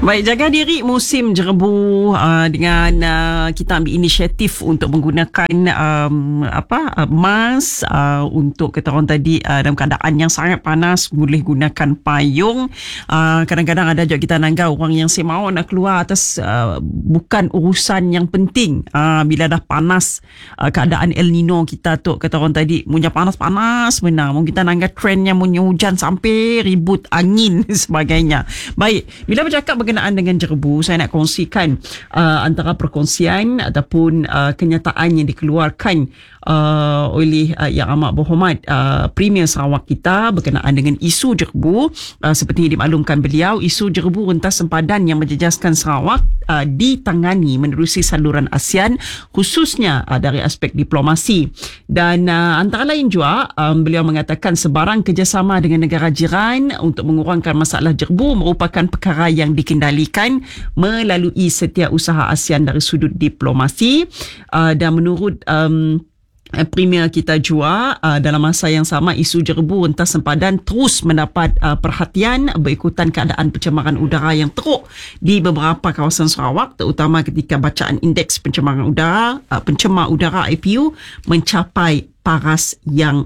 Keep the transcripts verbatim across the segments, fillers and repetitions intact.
Baik, jaga diri musim jerebu uh, dengan uh, kita ambil inisiatif untuk menggunakan um, apa uh, mask uh, untuk kita orang tadi uh, dalam keadaan yang sangat panas boleh gunakan payung. Uh, kadang-kadang ada juga kita nanggau orang yang saya mahu nak keluar atas uh, bukan urusan yang penting. Uh, bila dah panas uh, keadaan El Nino kita tu kata orang tadi punya panas-panas benar. Mungkin kita nanggau trendnya punya hujan sampai ribut angin sebagainya. Baik, bila bercakap berkenaan dengan jerebu, saya nak kongsikan uh, antara perkongsian ataupun uh, kenyataan yang dikeluarkan uh, oleh uh, Yang Amat Berhormat uh, Premier Sarawak kita berkenaan dengan isu jerebu. Uh, seperti yang dimaklumkan beliau, isu jerebu rentas sempadan yang menjejaskan Sarawak uh, ditangani menerusi saluran ASEAN, khususnya uh, dari aspek diplomasi. Dan uh, antara lain juga um, beliau mengatakan sebarang kerjasama dengan negara jiran untuk mengurangkan masalah jerebu merupakan perkara yang dikendalikan melalui setiausaha ASEAN dari sudut diplomasi. Uh, dan menurut um, Premier kita jua uh, dalam masa yang sama isu jerebu rentas sempadan terus mendapat uh, perhatian berikutan keadaan pencemaran udara yang teruk di beberapa kawasan Sarawak, terutama ketika bacaan indeks pencemaran udara uh, pencemar udara I P U mencapai paras yang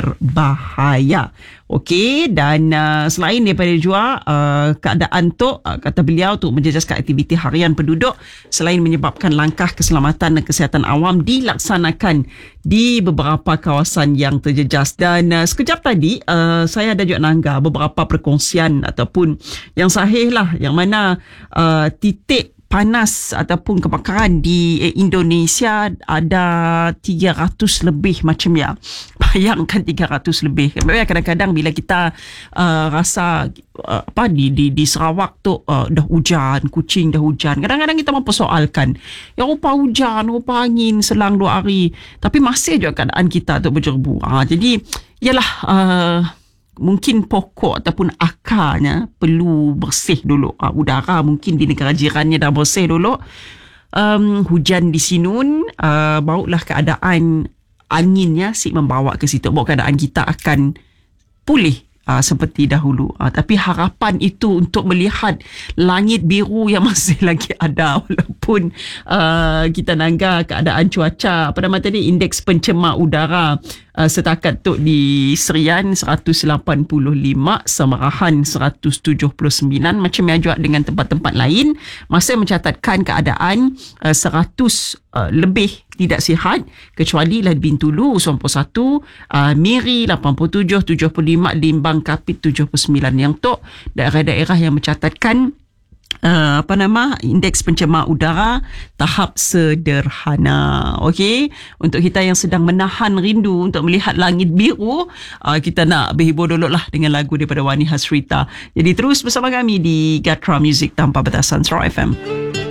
berbahaya. Okey, dan uh, selain daripada juga uh, keadaan tu uh, kata beliau tu menjejaskan aktiviti harian penduduk selain menyebabkan langkah keselamatan dan kesihatan awam dilaksanakan di beberapa kawasan yang terjejas. Dan uh, sekejap tadi uh, saya ada juga nanggah beberapa perkongsian ataupun yang sahih lah, yang mana uh, titik panas ataupun kebakaran di Indonesia ada tiga ratus lebih macam ya. Bayangkan tiga ratus lebih. Kadang-kadang bila kita uh, rasa uh, apa di di di Sarawak tu uh, dah hujan, Kuching dah hujan. Kadang-kadang kita mempersoalkan, ya rupa hujan, rupa angin selang dua hari, tapi masih juga keadaan kita tu berjerebu. Ha, jadi yalah uh, mungkin pokok ataupun akarnya perlu bersih dulu. Uh, udara mungkin di negara jirannya dah bersih dulu. Um, hujan di Sinun, uh, barulah keadaan anginnya si membawa ke situ. Baru keadaan kita akan pulih uh, seperti dahulu. Uh, tapi harapan itu untuk melihat langit biru yang masih lagi ada walaupun uh, kita nanggah keadaan cuaca. Apa nama tadi? Indeks pencemar udara Uh, setakat tu di Serian seratus lapan puluh lima, Samarahan seratus tujuh puluh sembilan, macam yang juga dengan tempat-tempat lain masih mencatatkan keadaan uh, seratus uh, lebih tidak sihat, kecuali lah Bintulu sembilan puluh satu, uh, Miri lapan puluh tujuh, tujuh puluh lima, Limbang Kapit tujuh puluh sembilan. Yang tu daerah-daerah yang mencatatkan Uh, apa nama indeks pencemar udara tahap sederhana. Okey, untuk kita yang sedang menahan rindu untuk melihat langit biru, uh, kita nak berhibur dulu lah dengan lagu daripada Wani Hasrita. Jadi terus bersama kami di Gatra Music tanpa batasan Sarawak F M.